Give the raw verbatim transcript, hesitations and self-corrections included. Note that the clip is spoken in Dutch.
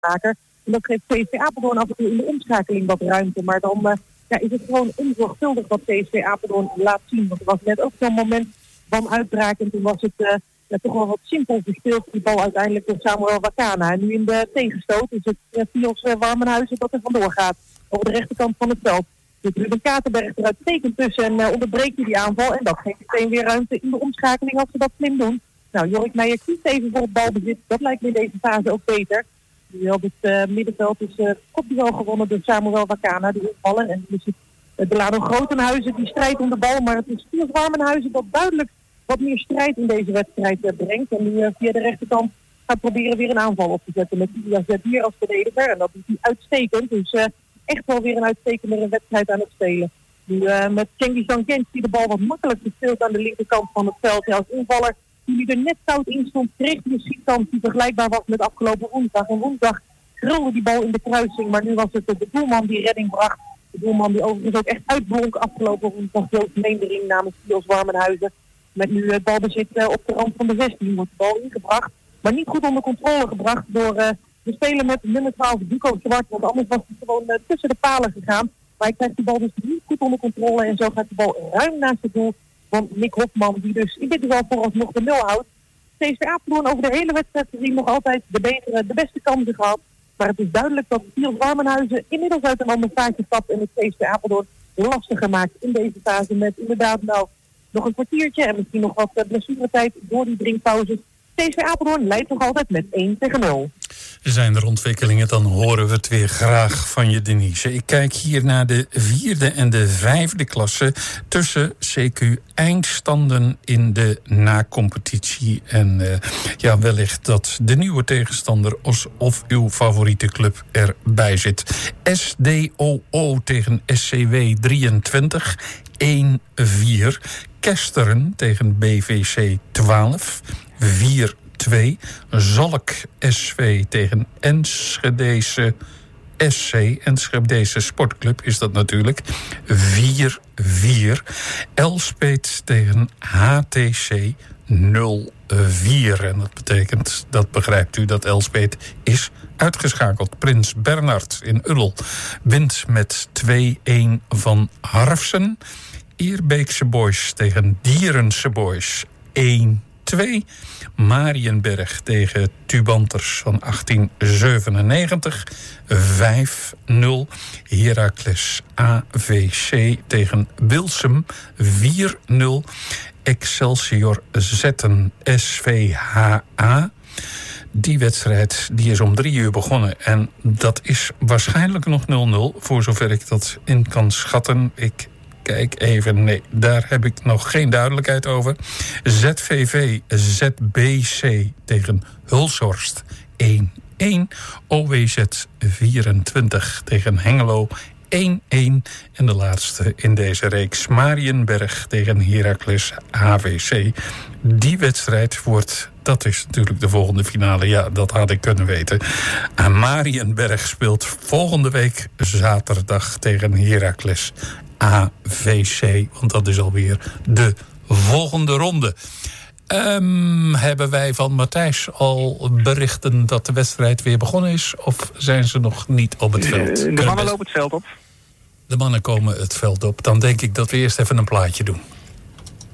vaker. En dat geeft C S V Apeldoorn af en toe in de omschakeling wat ruimte. Maar dan uh, ja, is het gewoon onzorgvuldig wat C S V Apeldoorn laat zien. Want er was net ook zo'n moment van uitbraak. En toen was het uh, ja, toch wel wat simpel gespeeld. Die bal uiteindelijk door Samuel Wakana. En nu in de tegenstoot is het uh, Fios uh, Warmenhuizen dat er vandoor gaat. Over de rechterkant van het veld. Dus Ruben Katenberg eruit tekent tussen en uh, onderbreekt hij die aanval. En dat geeft meteen weer ruimte in de omschakeling als ze dat slim doen. Nou, Jorik Meijer kiest even voor het balbezit. Dat lijkt me in deze fase ook beter. Nu op het uh, middenveld is uh, kopduel gewonnen door Samuel Wakana, de invaller. En dus het uh, Delano Grotenhuizen die strijdt om de bal. Maar het is Fios Warmenhuizen dat duidelijk wat meer strijd in deze wedstrijd uh, brengt. En nu uh, via de rechterkant gaat proberen weer een aanval op te zetten met Ilias Zedier als verdediger. En dat is hij uitstekend. Dus uh, echt wel weer een uitstekende wedstrijd aan het spelen. Nu uh, met Cengiz Ankens die de bal wat makkelijk gespeeld aan de linkerkant van het veld. Ja, als invaller die er net koud in stond, kreeg hij een schietkans die vergelijkbaar was met afgelopen woensdag. En woensdag krulde die bal in de kruising, maar nu was het de doelman die redding bracht. De doelman die overigens ook echt uitblonk afgelopen woensdag. Joost Meendering namens Fios Warmenhuizen. Met nu het balbezit uh, op de rand van de zestien wordt de bal ingebracht. Maar niet goed onder controle gebracht door uh, de speler met nummer twaalf, Duco Zwart. Want anders was hij gewoon uh, tussen de palen gegaan. Maar hij krijgt de bal dus niet goed onder controle. En zo gaat de bal ruim naast het doel van Nick Hofman. Die dus in dit geval vooralsnog de nul houdt. C S V Apeldoorn over de hele wedstrijd gezien nog altijd de betere, de beste kansen gehad. Maar het is duidelijk dat Fios Warmenhuizen inmiddels uit een ander vaartje stapt. En het C S V Apeldoorn lastiger maakt in deze fase. Met inderdaad nou nog een kwartiertje en misschien nog wat blessuretijd door die drinkpauzes. C S V Apeldoorn leidt nog altijd met één tegen nul. Zijn er ontwikkelingen, dan horen we het weer graag van je, Denise. Ik kijk hier naar de vierde en de vijfde klasse tussen C Q eindstanden in de na-competitie. En uh, ja, wellicht dat de nieuwe tegenstander of, of uw favoriete club erbij zit. S D O O tegen S C W drieëntwintig, één vier. Kesteren tegen B V C twaalf, vier twee. Zalk S V tegen Enschedese S C, Enschedese Sportclub is dat natuurlijk, vier vier. Elspet tegen H T C nul vier. En dat betekent, dat begrijpt u, dat Elspet is uitgeschakeld. Prins Bernhard in Uddel wint met twee een van Harfsen. Eerbeekse Boys tegen Dierense Boys één twee. Marienberg tegen Tubanters van achttien zevenennegentig vijf nul. Heracles A V C tegen Wilsum vier nul. Excelsior Zetten S V H A. Die wedstrijd die is om drie uur begonnen. En dat is waarschijnlijk nog nul nul, voor zover ik dat in kan schatten. Ik kijk even, nee, daar heb ik nog geen duidelijkheid over. Z V V Z B C tegen Hulshorst één één. O W Z vierentwintig tegen Hengelo één één. En de laatste in deze reeks, Marienberg tegen Heracles H V C. Die wedstrijd wordt, dat is natuurlijk de volgende finale. Ja, dat had ik kunnen weten. En Marienberg speelt volgende week zaterdag tegen Heracles A V C. Want dat is alweer de volgende ronde. Um, hebben wij van Matthijs al berichten dat de wedstrijd weer begonnen is? Of zijn ze nog niet op het veld? De mannen lopen het veld op. De mannen komen het veld op. Dan denk ik dat we eerst even een plaatje doen.